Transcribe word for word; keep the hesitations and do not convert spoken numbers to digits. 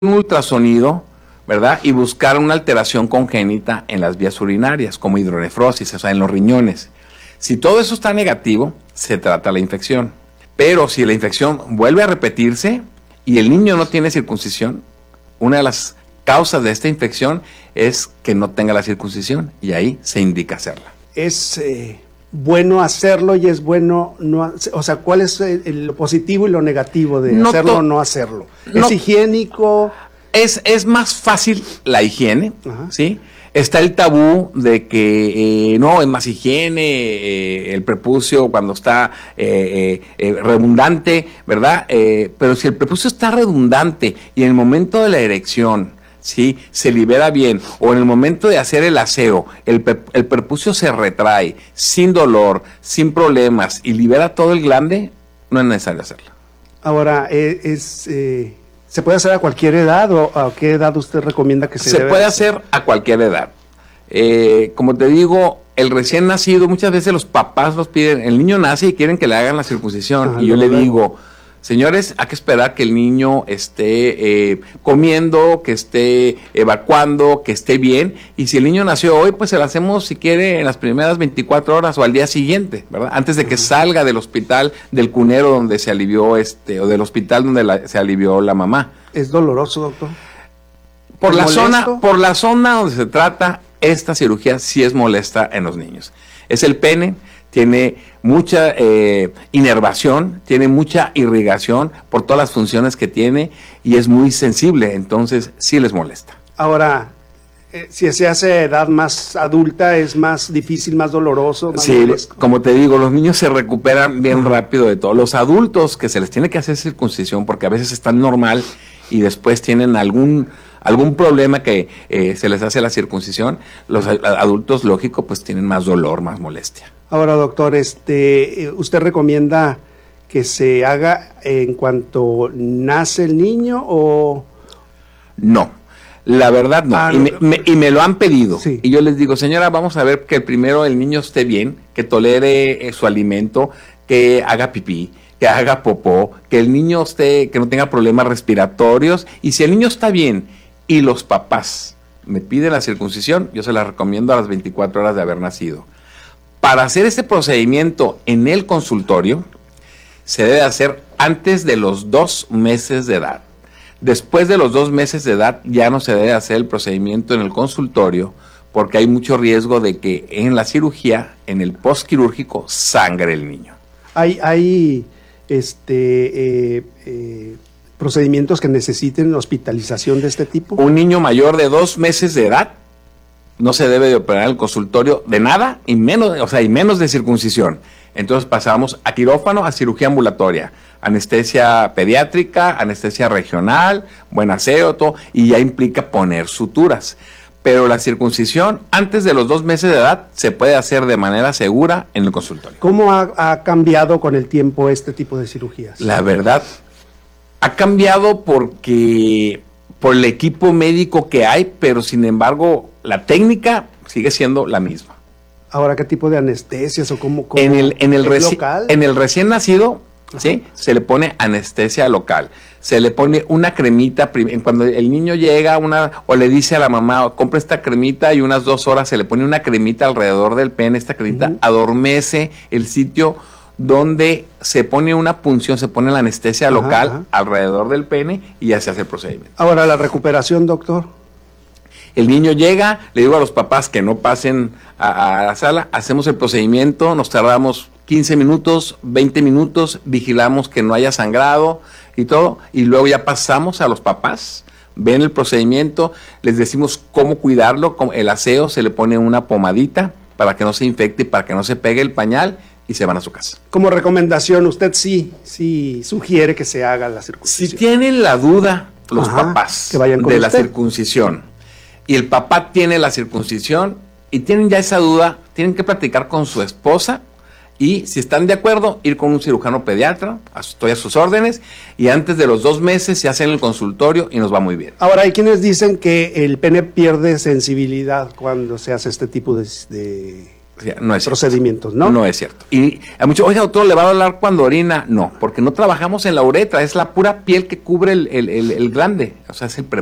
un ultrasonido, ¿verdad? Y buscar una alteración congénita en las vías urinarias, como hidronefrosis, o sea, en los riñones. Si todo eso está negativo, se trata la infección. Pero si la infección vuelve a repetirse y el niño no tiene circuncisión, una de las causas de esta infección es que no tenga la circuncisión y ahí se indica hacerla. Es eh, bueno hacerlo y es bueno no, o sea, ¿cuál es el, el, lo positivo y lo negativo de no hacerlo o no hacerlo? ¿Es no, higiénico? Es, es más fácil la higiene, ajá, ¿sí? Está el tabú de que eh, no, es más higiene, eh, el prepucio cuando está eh, eh, eh, redundante, ¿verdad? Eh, pero si el prepucio está redundante y en el momento de la erección, ¿sí?, se libera bien, o en el momento de hacer el aseo, el, el prepucio se retrae sin dolor, sin problemas y libera todo el glande, no es necesario hacerlo. Ahora, eh, es... Eh... ¿Se puede hacer a cualquier edad o a qué edad usted recomienda que se Se debe puede hacer? hacer a cualquier edad. Eh, como te digo, el recién nacido, muchas veces los papás los piden, el niño nace y quieren que le hagan la circuncisión. Ajá, y yo le luego. digo, señores, hay que esperar que el niño esté eh, comiendo, que esté evacuando, que esté bien. Y si el niño nació hoy, pues se lo hacemos, si quiere, en las primeras veinticuatro horas o al día siguiente, ¿verdad? Antes de que Ajá. salga del hospital, del cunero donde se alivió, este, o del hospital donde la, se alivió la mamá. ¿Es doloroso, doctor? Por la zona, por la zona donde se trata, esta cirugía sí es molesta en los niños. Es el pene. Tiene mucha eh, inervación, tiene mucha irrigación por todas las funciones que tiene y es muy sensible, entonces sí les molesta. Ahora, eh, si se hace a edad más adulta, ¿es más difícil, más doloroso? Más sí, molesto? Como te digo, los niños se recuperan bien rápido de todo. Los adultos que se les tiene que hacer circuncisión porque a veces están normal y después tienen algún... algún problema que eh, se les hace la circuncisión, los adultos, lógico, pues tienen más dolor, más molestia. Ahora, doctor, este, ¿usted recomienda que se haga en cuanto nace el niño o...? No, la verdad no, ah, y, me, me, y me lo han pedido. Sí. Y yo les digo, señora, vamos a ver que primero el niño esté bien, que tolere eh, su alimento, que haga pipí, que haga popó, que el niño esté, que no tenga problemas respiratorios, y si el niño está bien y los papás me piden la circuncisión, yo se la recomiendo a las veinticuatro horas de haber nacido. Para hacer este procedimiento en el consultorio, se debe hacer antes de los dos meses de edad. Después de los dos meses de edad ya no se debe hacer el procedimiento en el consultorio porque hay mucho riesgo de que en la cirugía, en el postquirúrgico, sangre el niño. Hay, hay este, eh, eh, procedimientos que necesiten hospitalización de este tipo. Un niño mayor de dos meses de edad no se debe de operar en el consultorio de nada y menos, o sea, y menos de circuncisión. Entonces pasamos a quirófano, a cirugía ambulatoria, anestesia pediátrica, anestesia regional, buen aseo, todo, y ya implica poner suturas. Pero la circuncisión antes de los dos meses de edad se puede hacer de manera segura en el consultorio. ¿Cómo ha, ha cambiado con el tiempo este tipo de cirugías? La verdad, ha cambiado porque por el equipo médico que hay, pero sin embargo la técnica sigue siendo la misma. Ahora, ¿qué tipo de anestesias o cómo? cómo en el en el, reci local? En el recién nacido, ¿sí?, se le pone anestesia local. Se le pone una cremita, cuando el niño llega una o le dice a la mamá, compra esta cremita y unas dos horas se le pone una cremita alrededor del pene, esta cremita uh-huh. adormece el sitio donde se pone una punción, se pone la anestesia ajá, local ajá. alrededor del pene y ya se hace el procedimiento. Ahora, la recuperación, doctor. El niño llega, le digo a los papás que no pasen a, a la sala, hacemos el procedimiento, nos tardamos quince minutos, veinte minutos, vigilamos que no haya sangrado y todo, y luego ya pasamos a los papás, ven el procedimiento, les decimos cómo cuidarlo, el aseo, se le pone una pomadita para que no se infecte y para que no se pegue el pañal, y se van a su casa. Como recomendación, usted sí, sí sugiere que se haga la circuncisión. Si tienen la duda los Ajá, papás que vayan con de usted. la circuncisión, y el papá tiene la circuncisión, y tienen ya esa duda, tienen que platicar con su esposa, y si están de acuerdo, ir con un cirujano pediatra, estoy a sus órdenes, y antes de los dos meses se hace en el consultorio y nos va muy bien. Ahora, hay quienes dicen que el pene pierde sensibilidad cuando se hace este tipo de... de no es procedimientos, ¿no? No es cierto. Y a muchos, oiga, doctor, ¿le va a doler cuando orina? No, porque no trabajamos en la uretra, es la pura piel que cubre el, el, el, el glande, o sea, es el, pre,